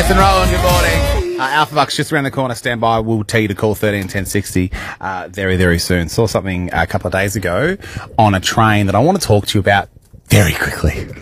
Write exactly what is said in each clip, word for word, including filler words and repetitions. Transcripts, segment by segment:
Jess and Rowan, good morning. Uh, Alpha Bucks just around the corner. Stand by. We'll tell you to call thirteen ten sixty uh, very, very soon. Saw something a couple of days ago on a train that I want to talk to you about very quickly. Okay.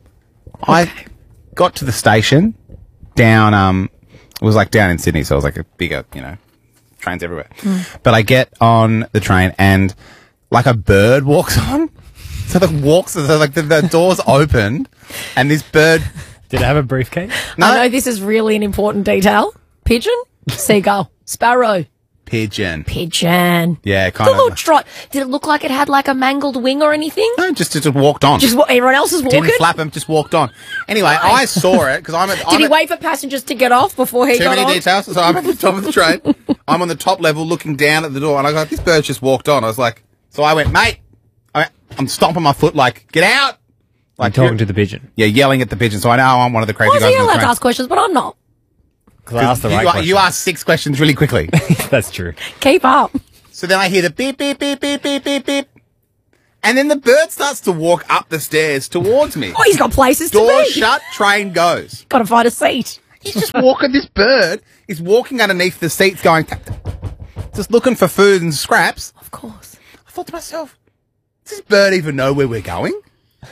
I got to the station down, um, it was like down in Sydney, so it was like a bigger, you know, trains everywhere. Mm. But I get on the train and like a bird walks on. So the walks, so like the, the doors opened and this bird... Did it have a briefcase? No. I know this is really an important detail. Pigeon, seagull, sparrow. Pigeon. Pigeon. Yeah, kind the of. Little trot. Did it look like it had like a mangled wing or anything? No, just just walked on. Just what everyone else is walking? Didn't flap him, just walked on. Anyway, right. I saw it because I'm at... Did I'm he at, wait for passengers to get off before he too got on? Too many details. So I'm at the top of the train. I'm on the top level looking down at the door and I go, this bird's just walked on. I was like... So I went, mate, I went, I'm stomping my foot like, get out! Like talking to the pigeon. Yeah, yelling at the pigeon. So I know I'm one of the crazy Why guys. Why is he allowed to ask questions, but I'm not? Because I asked the right you, question. You asked six questions really quickly. That's true. Keep up. So then I hear the beep, beep, beep, beep, beep, beep, beep. And then the bird starts to walk up the stairs towards me. Oh, he's got places Door to be. shut, train goes. Got to find a seat. He's just walking, this bird is walking underneath the seats going, tap, tap, just looking for food and scraps. Of course. I thought to myself, does this bird even know where we're going?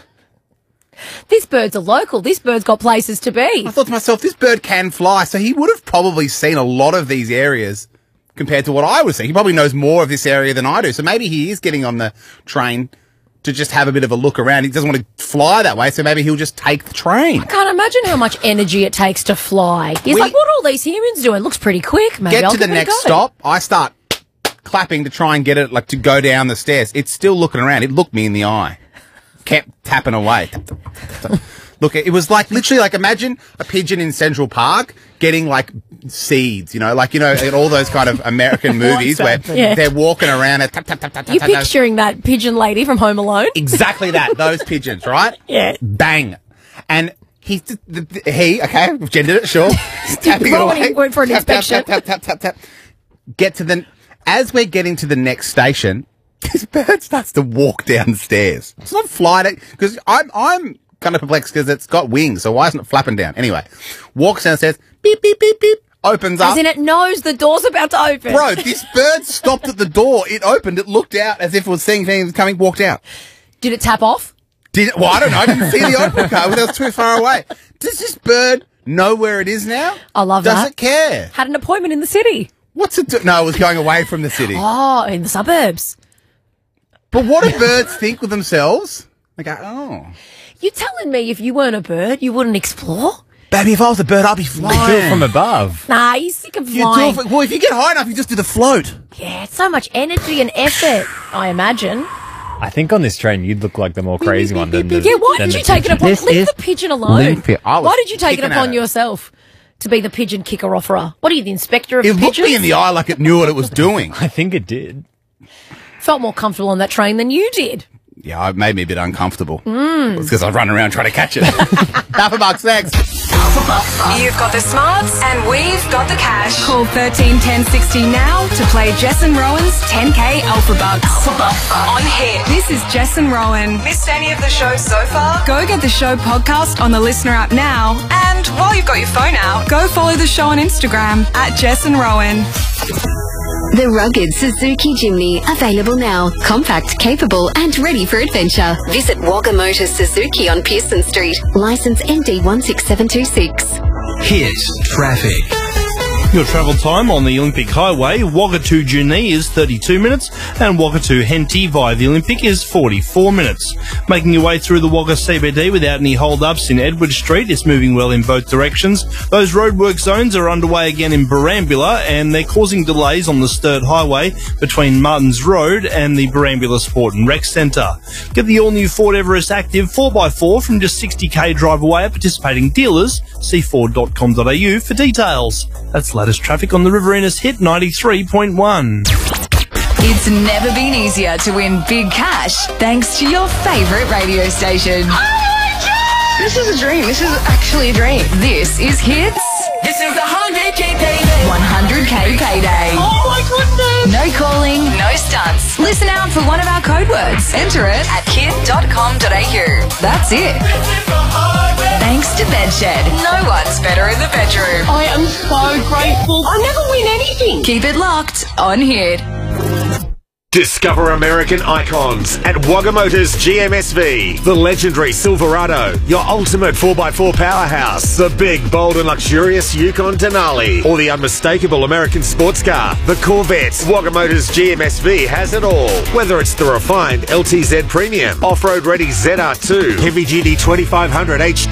This bird's a local. This bird's got places to be. I thought to myself, this bird can fly, so he would have probably seen a lot of these areas compared to what I was seeing. He probably knows more of this area than I do, so maybe he is getting on the train to just have a bit of a look around. He doesn't want to fly that way, so maybe he'll just take the train. I can't imagine how much energy it takes to fly. He's we, like, what are all these humans doing? Looks pretty quick. Maybe Get I'll to the next stop. I start clapping to try and get it, like, to go down the stairs. It's still looking around. It looked me in the eye. Kept tapping away. Tap, tap, tap, tap. Look, it was like literally like imagine a pigeon in Central Park getting like seeds, you know, like, you know, in all those kind of American movies where yeah. they're walking around and tap, tap, tap, tap, You're tap, picturing tap. that pigeon lady from Home Alone? Exactly that. Those pigeons, right? Yeah. Bang. And he, he, okay, we've gendered it, sure. Tapping it away. Went for an tap, inspection. Tap, tap, tap, tap, tap, tap. Get to the, as we're getting to the next station, this bird starts to walk down the stairs. It's not flying, because I'm, I'm kind of perplexed because it's got wings, so why isn't it flapping down? Anyway, walks downstairs, beep, beep, beep, beep, opens up. As in it knows the door's about to open. Bro, this bird stopped at the door. It opened, it looked out as if it was seeing things coming, walked out. Did it tap off? Did it? Well, I don't know. I didn't see the open car. It was too far away. Does this bird know where it is now? I love Does that. Does it care? Had an appointment in the city. What's it do? No, it was going away from the city. Oh, in the suburbs. But what do birds think with themselves? They go, oh. You're telling me if you weren't a bird, you wouldn't explore? Baby, if I was a bird, I'd be flying. You do it from above. Nah, you're sick of You flying. do it, well, if you get high enough, you just do the float. Yeah, it's so much energy and effort, I imagine. I think on this train, you'd look like the more crazy one than the Yeah, why than did the you take it upon... This Leave is- the pigeon alone. It. Why did you take it kicking upon at it. yourself to be the pigeon kicker-offerer? What are you, the inspector of It pigeons? looked me in the eye like it knew what it was doing. I think it did. Felt more comfortable on that train than you did. Yeah, it made me a bit uncomfortable. Mm. It's because I run around trying to catch it. Alpha Bucks next. You've got the smarts and we've got the cash. Call thirteen ten sixty now to play Jess and Rowan's ten K Alpha Bucks. On Hit. This is Jess and Rowan. Missed any of the show so far? Go get the show podcast on the Listener app now. And while you've got your phone out, go follow the show on Instagram at Jess and Rowan. The rugged Suzuki Jimny, available now. Compact, capable and ready for adventure. Visit Wagga Motors Suzuki on Pearson Street. Licence N D one six seven two six. Hit traffic. Your travel time on the Olympic Highway, Wagga to Junee is thirty-two minutes and Wagga to Henty via the Olympic is forty-four minutes. Making your way through the Wagga C B D without any hold-ups in Edward Street is moving well in both directions. Those roadwork zones are underway again in Barambula and they're causing delays on the Sturt Highway between Martins Road and the Barambula Sport and Rec Centre. Get the all-new Ford Everest Active four by four from just sixty k drive away at participating dealers. See ford dot com dot a u for details. That's latest traffic on the Riverina's Hit ninety-three point one. It's never been easier to win big cash thanks to your favourite radio station. Oh my God! This is a dream. This is actually a dream. This is Hits. This is a one hundred K payday. one hundred K payday. Oh my goodness! No calling, no stunts. Listen out for one of our code words. Enter it at hit dot com dot a u. That's it. This is the highway. Thanks to Bedshed. No one's better in the bedroom. I am so grateful. I never win anything. Keep it locked on Hit. Discover American icons at Wagga Motors G M S V. The legendary Silverado, your ultimate four by four powerhouse. The big, bold and luxurious Yukon Denali. Or the unmistakable American sports car, the Corvette. Wagga Motors G M S V has it all. Whether it's the refined L T Z Premium, off-road ready Z R two, heavy-duty twenty-five hundred H D